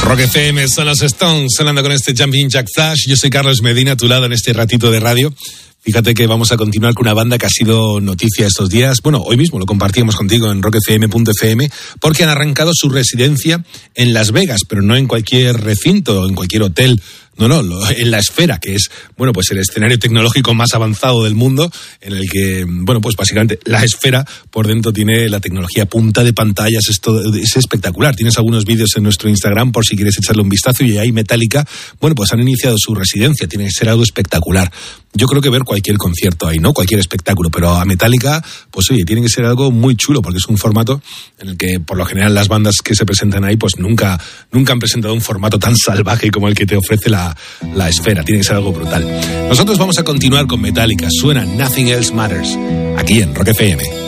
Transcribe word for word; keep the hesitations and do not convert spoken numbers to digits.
Rock F M, son los Stones, sonando con este Jumping Jack Flash. Yo soy Carlos Medina, a tu lado en este ratito de radio. Fíjate que vamos a continuar con una banda que ha sido noticia estos días. Bueno, hoy mismo lo compartíamos contigo en rock f m punto f m, porque han arrancado su residencia en Las Vegas, pero no en cualquier recinto, en cualquier hotel. No, no, en La Esfera, que es, bueno, pues el escenario tecnológico más avanzado del mundo, en el que, bueno, pues básicamente La Esfera por dentro tiene la tecnología punta de pantallas, esto es espectacular. Tienes algunos vídeos en nuestro Instagram por si quieres echarle un vistazo, y ahí Metallica, bueno, pues han iniciado su residencia, tiene que ser algo espectacular. Yo creo que ver cualquier concierto ahí, ¿no? Cualquier espectáculo, pero a Metallica, pues oye, tiene que ser algo muy chulo, porque es un formato en el que, por lo general, las bandas que se presentan ahí, pues nunca, nunca han presentado un formato tan salvaje como el que te ofrece la La Esfera. Tiene que ser algo brutal. Nosotros vamos a continuar con Metallica. Suena Nothing Else Matters aquí en Rock F M.